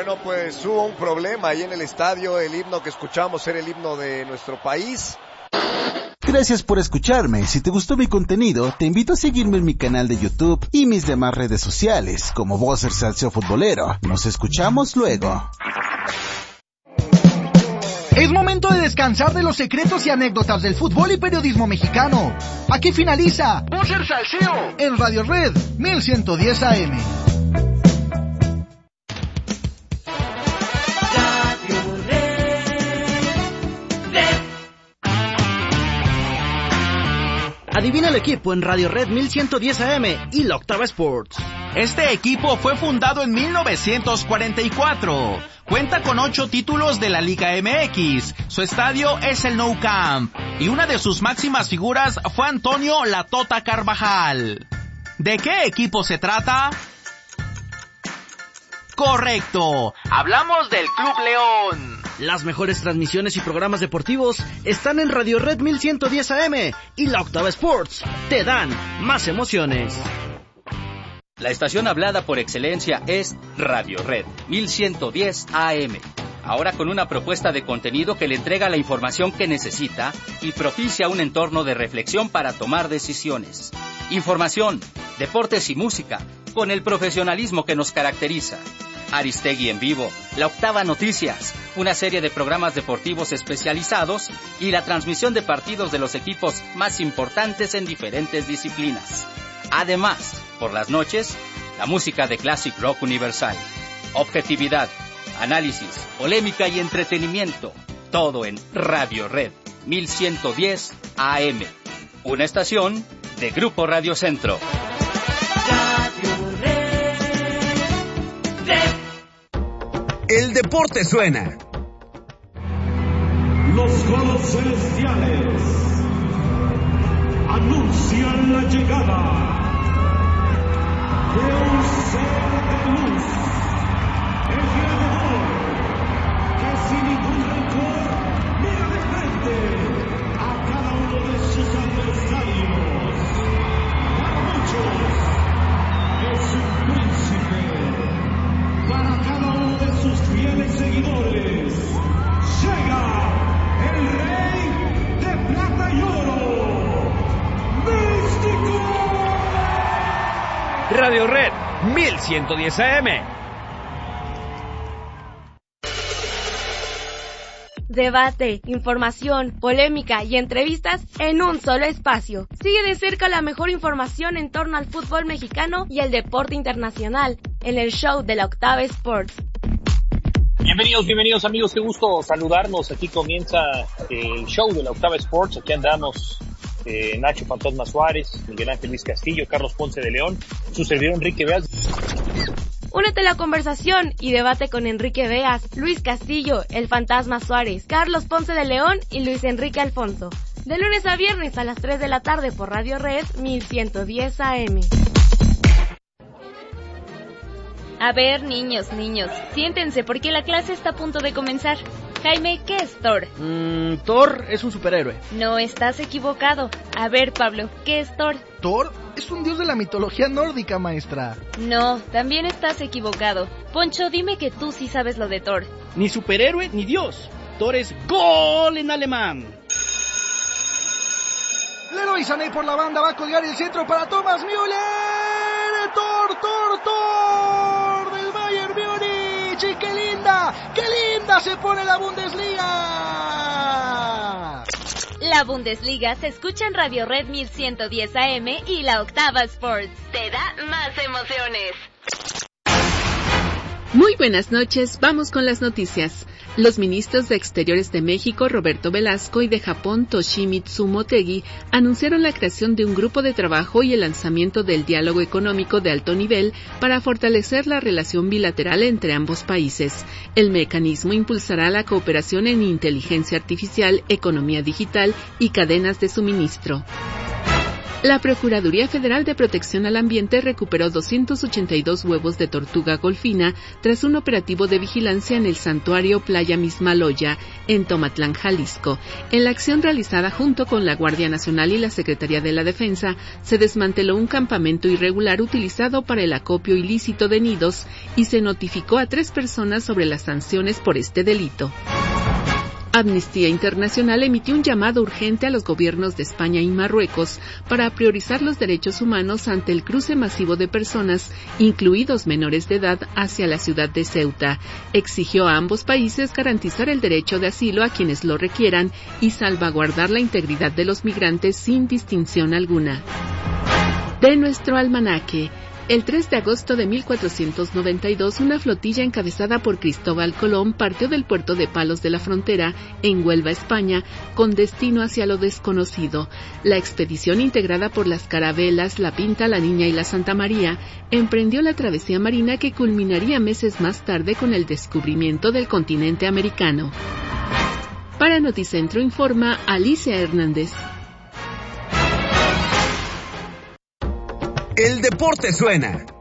Bueno, pues hubo un problema ahí en el estadio. El himno que escuchamos era el himno de nuestro país. Gracias por escucharme. Si te gustó mi contenido, te invito a seguirme en mi canal de YouTube y mis demás redes sociales, como Buzzer Salseo Futbolero. Nos escuchamos luego. Es momento de descansar de los secretos y anécdotas del fútbol y periodismo mexicano. Aquí finaliza Buzzer Salseo en Radio Red 1110 AM. Adivina el equipo en Radio Red 1110 AM y la Octava Sports. Este equipo fue fundado en 1944. Cuenta con 8 títulos de la Liga MX. Su estadio es el Nou Camp. Y una de sus máximas figuras fue Antonio La Tota Carvajal. ¿De qué equipo se trata? Correcto, hablamos del Club León. Las mejores transmisiones y programas deportivos están en Radio Red 1110 AM y la Octava Sports. Te dan más emociones. La estación hablada por excelencia es Radio Red 1110 AM. Ahora con una propuesta de contenido que le entrega la información que necesita y propicia un entorno de reflexión para tomar decisiones. Información, deportes y música, con el profesionalismo que nos caracteriza. Aristegui en vivo, La Octava Noticias, una serie de programas deportivos especializados y la transmisión de partidos de los equipos más importantes en diferentes disciplinas. Además, por las noches, la música de Classic Rock Universal. Objetividad, análisis, polémica y entretenimiento. Todo en Radio Red 1110 AM. Una estación de Grupo Radio Centro. El deporte suena. Los coros celestiales anuncian la llegada de un ser de luz, el gladiador, que sin ningún rencor mira de frente a cada uno de sus adversarios. Para muchos es un príncipe, para cada uno de sus fieles seguidores llega el rey de plata y oro, Místico. Radio Red 1110 AM. Debate, información, polémica y entrevistas en un solo espacio. Sigue de cerca la mejor información en torno al fútbol mexicano y el deporte internacional en el show de la Octava Sports. Bienvenidos amigos, qué gusto saludarnos. Aquí comienza el show de la Octava Sports. Aquí andamos Nacho Fantasma Suárez, Miguel Ángel Luis Castillo, Carlos Ponce de León, su servidor Enrique Beas. Únete a la conversación y debate con Enrique Beas, Luis Castillo, el Fantasma Suárez, Carlos Ponce de León y Luis Enrique Alfonso. De lunes a viernes a las 3 de la tarde por Radio Red 1110 AM. A ver, niños, siéntense porque la clase está a punto de comenzar. Jaime, ¿qué es Thor? Thor es un superhéroe. No, estás equivocado. A ver, Pablo, ¿qué es Thor? Thor es un dios de la mitología nórdica, maestra. No, también estás equivocado. Poncho, dime que tú sí sabes lo de Thor. Ni superhéroe ni dios. Thor es gol en alemán. Leroy Sané por la banda va a colgar el centro para Thomas Müller. Thor del Bayern Múnich. Y qué linda se pone la Bundesliga. La Bundesliga se escucha en Radio Red 1110 AM y la Octava Sports. Te da más emociones. Muy buenas noches, vamos con las noticias. Los ministros de Exteriores de México, Roberto Velasco, y de Japón, Toshimitsu Motegi, anunciaron la creación de un grupo de trabajo y el lanzamiento del diálogo económico de alto nivel para fortalecer la relación bilateral entre ambos países. El mecanismo impulsará la cooperación en inteligencia artificial, economía digital y cadenas de suministro. La Procuraduría Federal de Protección al Ambiente recuperó 282 huevos de tortuga golfina tras un operativo de vigilancia en el santuario Playa Mismaloya, en Tomatlán, Jalisco. En la acción realizada junto con la Guardia Nacional y la Secretaría de la Defensa, se desmanteló un campamento irregular utilizado para el acopio ilícito de nidos y se notificó a 3 personas sobre las sanciones por este delito. Amnistía Internacional emitió un llamado urgente a los gobiernos de España y Marruecos para priorizar los derechos humanos ante el cruce masivo de personas, incluidos menores de edad, hacia la ciudad de Ceuta. Exigió a ambos países garantizar el derecho de asilo a quienes lo requieran y salvaguardar la integridad de los migrantes sin distinción alguna. De nuestro almanaque. El 3 de agosto de 1492, una flotilla encabezada por Cristóbal Colón partió del puerto de Palos de la Frontera, en Huelva, España, con destino hacia lo desconocido. La expedición, integrada por las carabelas La Pinta, La Niña y la Santa María, emprendió la travesía marina que culminaría meses más tarde con el descubrimiento del continente americano. Para Noticentro informa Alicia Hernández. El deporte suena.